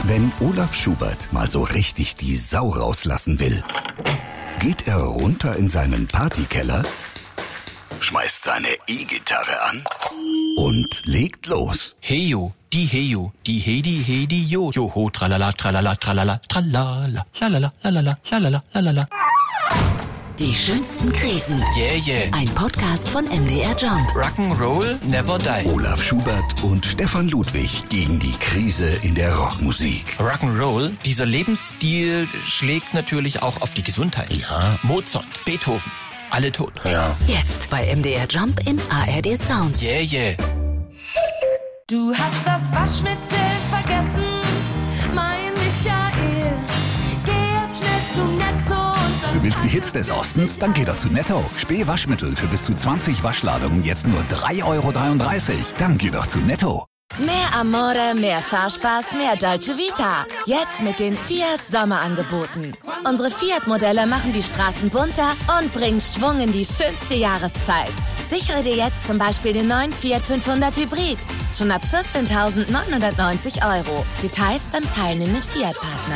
Wenn Olaf Schubert mal so richtig die Sau rauslassen will, geht er runter in seinen Partykeller, schmeißt seine E-Gitarre an und legt los. Heyo, die hedi, jo, joho, tralala, tralala, tralala, tralala, lalala, lalala, lalala, lalala. Die schönsten Krisen. Yeah. Ein Podcast von MDR Jump. Rock'n'Roll never die. Olaf Schubert und Stefan Ludwig gegen die Krise in der Rockmusik. Rock'n'Roll, dieser Lebensstil schlägt natürlich auch auf die Gesundheit. Ja. Mozart, Beethoven, alle tot. Ja. Jetzt bei MDR Jump in ARD Sounds. Yeah. Du hast das Waschmittel vergessen, mein Michael. Geh jetzt schnell zu Netto. Du willst die Hits des Ostens? Dann geh doch zu Netto. Späh-Waschmittel für bis zu 20 Waschladungen jetzt nur 3,33 €. Dann geh doch zu Netto. Mehr Amore, mehr Fahrspaß, mehr Dolce Vita. Jetzt mit den Fiat Sommerangeboten. Unsere Fiat-Modelle machen die Straßen bunter und bringen Schwung in die schönste Jahreszeit. Sichere dir jetzt zum Beispiel den neuen Fiat 500 Hybrid. Schon ab 14.990 €. Details beim teilnehmenden Fiat-Partner.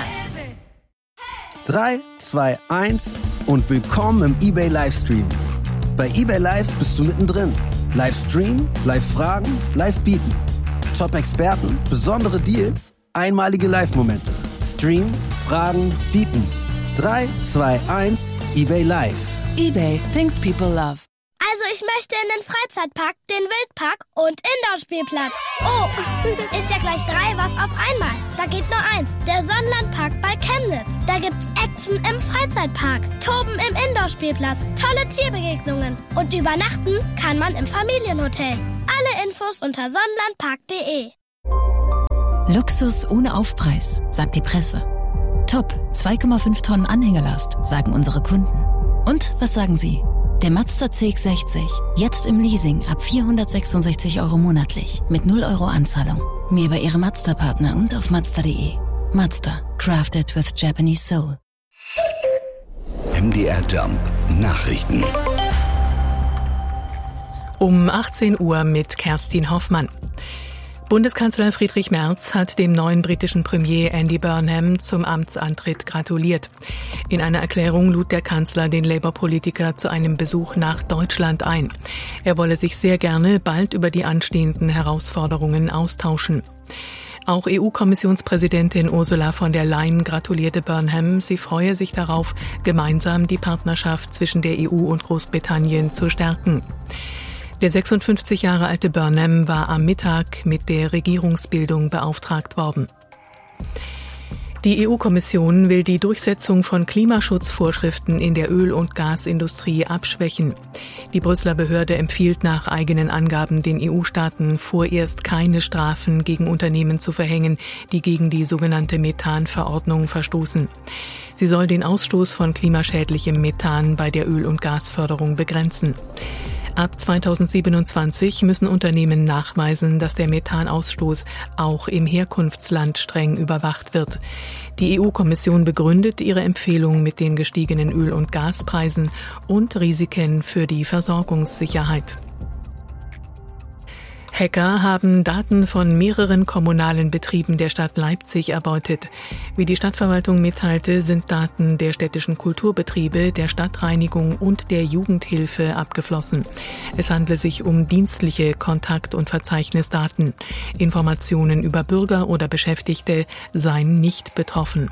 3, 2, 1 und willkommen im eBay Livestream. Bei eBay Live bist du mittendrin. Livestream, Live-Fragen, Live-Bieten. Top-Experten, besondere Deals, einmalige Live-Momente. Stream, Fragen, Bieten. 3, 2, 1, eBay Live. eBay, things people love. Also ich möchte in den Freizeitpark, den Wildpark und Indoor-Spielplatz. Oh, ist ja gleich 3 was auf einmal. Da geht nur eins, der Sonnenlandpark bei Chemnitz. Da gibt's Action im Freizeitpark, Toben im Indoor-Spielplatz, tolle Tierbegegnungen und übernachten kann man im Familienhotel. Alle Infos unter sonnenlandpark.de. Luxus ohne Aufpreis, sagt die Presse. Top, 2,5 Tonnen Anhängerlast, sagen unsere Kunden. Und was sagen Sie? Der Mazda CX-60, jetzt im Leasing ab 466 € monatlich, mit 0 € Anzahlung. Mehr bei Ihrem Mazda-Partner und auf Mazda.de. Mazda, crafted with Japanese soul. MDR Jump Nachrichten. Um 18 Uhr mit Kerstin Hoffmann. Bundeskanzler Friedrich Merz hat dem neuen britischen Premier Andy Burnham zum Amtsantritt gratuliert. In einer Erklärung lud der Kanzler den Labour-Politiker zu einem Besuch nach Deutschland ein. Er wolle sich sehr gerne bald über die anstehenden Herausforderungen austauschen. Auch EU-Kommissionspräsidentin Ursula von der Leyen gratulierte Burnham. Sie freue sich darauf, gemeinsam die Partnerschaft zwischen der EU und Großbritannien zu stärken. Der 56 Jahre alte Burnham war am Mittag mit der Regierungsbildung beauftragt worden. Die EU-Kommission will die Durchsetzung von Klimaschutzvorschriften in der Öl- und Gasindustrie abschwächen. Die Brüsseler Behörde empfiehlt nach eigenen Angaben den EU-Staaten vorerst keine Strafen gegen Unternehmen zu verhängen, die gegen die sogenannte Methanverordnung verstoßen. Sie soll den Ausstoß von klimaschädlichem Methan bei der Öl- und Gasförderung begrenzen. Ab 2027 müssen Unternehmen nachweisen, dass der Methanausstoß auch im Herkunftsland streng überwacht wird. Die EU-Kommission begründet ihre Empfehlung mit den gestiegenen Öl- und Gaspreisen und Risiken für die Versorgungssicherheit. Hacker haben Daten von mehreren kommunalen Betrieben der Stadt Leipzig erbeutet. Wie die Stadtverwaltung mitteilte, sind Daten der städtischen Kulturbetriebe, der Stadtreinigung und der Jugendhilfe abgeflossen. Es handle sich um dienstliche Kontakt- und Verzeichnisdaten. Informationen über Bürger oder Beschäftigte seien nicht betroffen.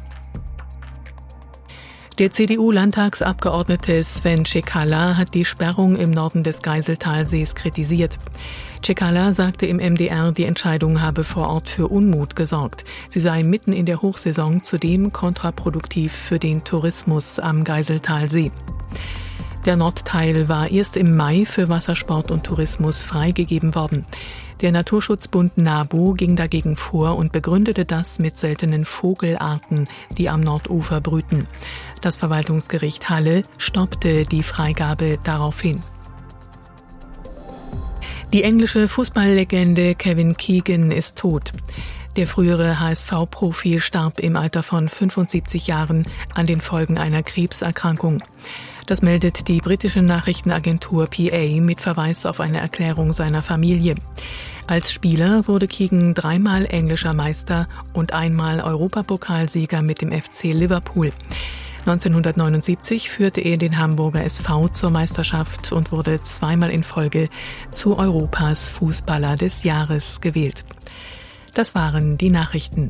Der CDU-Landtagsabgeordnete Sven Cekala hat die Sperrung im Norden des Geiseltalsees kritisiert. Cekala sagte im MDR, die Entscheidung habe vor Ort für Unmut gesorgt. Sie sei mitten in der Hochsaison zudem kontraproduktiv für den Tourismus am Geiseltalsee. Der Nordteil war erst im Mai für Wassersport und Tourismus freigegeben worden. Der Naturschutzbund NABU ging dagegen vor und begründete das mit seltenen Vogelarten, die am Nordufer brüten. Das Verwaltungsgericht Halle stoppte die Freigabe daraufhin. Die englische Fußballlegende Kevin Keegan ist tot. Der frühere HSV-Profi starb im Alter von 75 Jahren an den Folgen einer Krebserkrankung. Das meldet die britische Nachrichtenagentur PA mit Verweis auf eine Erklärung seiner Familie. Als Spieler wurde Keegan 3-mal englischer Meister und 1-mal Europapokalsieger mit dem FC Liverpool. 1979 führte er den Hamburger SV zur Meisterschaft und wurde 2-mal in Folge zu Europas Fußballer des Jahres gewählt. Das waren die Nachrichten.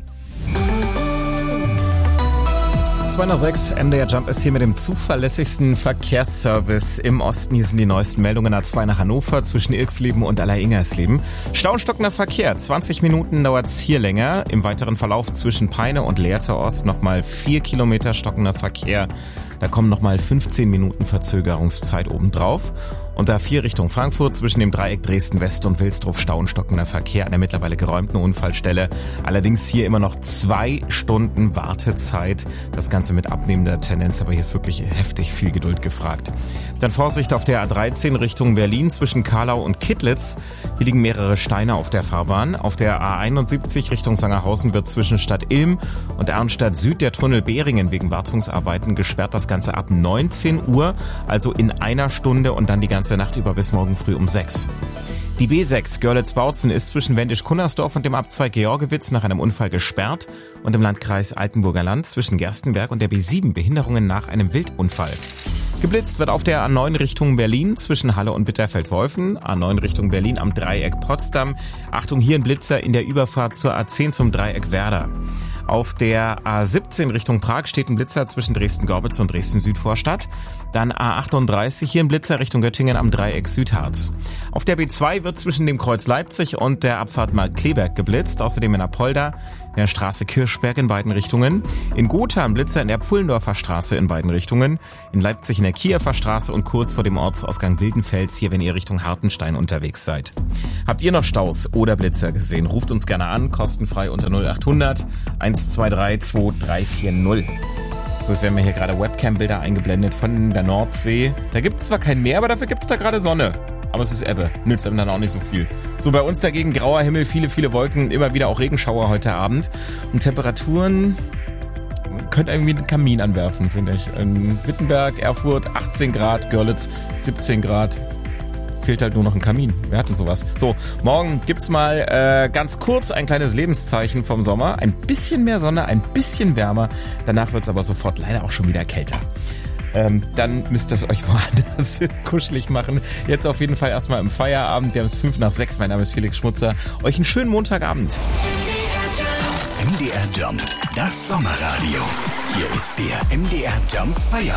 206, MDR Jump ist hier mit dem zuverlässigsten Verkehrsservice im Osten. Hier sind die neuesten Meldungen. A2 nach Hannover zwischen Ilksleben und Allersingersleben. Stau und stockender Verkehr. 20 Minuten dauert's hier länger. Im weiteren Verlauf zwischen Peine und Lehrte Ost nochmal 4 Kilometer stockender Verkehr. Da kommen nochmal 15 Minuten Verzögerungszeit obendrauf. Und A4 Richtung Frankfurt zwischen dem Dreieck Dresden-West und Wilsdruff Stau und stockender Verkehr an der mittlerweile geräumten Unfallstelle. Allerdings hier immer noch 2 Stunden Wartezeit. Das Ganze mit abnehmender Tendenz, aber hier ist wirklich heftig viel Geduld gefragt. Dann Vorsicht auf der A13 Richtung Berlin zwischen Karlau und Kittlitz. Hier liegen mehrere Steine auf der Fahrbahn. Auf der A71 Richtung Sangerhausen wird zwischen Stadt Ilm und Arnstadt Süd der Tunnel Behringen wegen Wartungsarbeiten gesperrt. Das Ganze ab 19 Uhr, also in einer Stunde und dann die ganze Nacht über bis morgen früh um 6. Die B6 Görlitz-Bautzen ist zwischen Wendisch-Kunnersdorf und dem Abzweig Georgewitz nach einem Unfall gesperrt und im Landkreis Altenburger Land zwischen Gerstenberg und der B7 Behinderungen nach einem Wildunfall. Geblitzt wird auf der A9 Richtung Berlin zwischen Halle und Bitterfeld-Wolfen, A9 Richtung Berlin am Dreieck Potsdam. Achtung, hier ein Blitzer in der Überfahrt zur A10 zum Dreieck Werder. Auf der A17 Richtung Prag steht ein Blitzer zwischen Dresden-Gorbitz und Dresden-Südvorstadt. Dann A38, hier ein Blitzer Richtung Göttingen am Dreieck Südharz. Auf der B2 wird zwischen dem Kreuz Leipzig und der Abfahrt Markkleeberg geblitzt. Außerdem in Apolda, in der Straße Kirchberg in beiden Richtungen. In Gotha ein Blitzer in der Pfullendorfer Straße in beiden Richtungen. In Leipzig in der Kiewer Straße und kurz vor dem Ortsausgang Wildenfels, hier wenn ihr Richtung Hartenstein unterwegs seid. Habt ihr noch Staus oder Blitzer gesehen? Ruft uns gerne an, kostenfrei unter 0800 123 2340. So, es werden mir hier gerade Webcam-Bilder eingeblendet von der Nordsee. Da gibt es zwar kein Meer, aber dafür gibt es da gerade Sonne. Aber es ist Ebbe, nützt einem dann auch nicht so viel. So, bei uns dagegen grauer Himmel, viele, viele Wolken, immer wieder auch Regenschauer heute Abend. Und Temperaturen, könnt irgendwie einen Kamin anwerfen, finde ich. In Wittenberg, Erfurt 18 Grad, Görlitz 17 Grad. Fehlt halt nur noch ein Kamin. Wir hatten sowas. So, morgen gibt's mal ganz kurz ein kleines Lebenszeichen vom Sommer. Ein bisschen mehr Sonne, ein bisschen wärmer. Danach wird's aber sofort leider auch schon wieder kälter. Dann müsst ihr es euch woanders kuschelig machen. Jetzt auf jeden Fall erstmal im Feierabend. Wir haben es 5:05. Mein Name ist Felix Schmutzer. Euch einen schönen Montagabend. MDR Jump, das Sommerradio. Hier ist der MDR Jump Feierabend.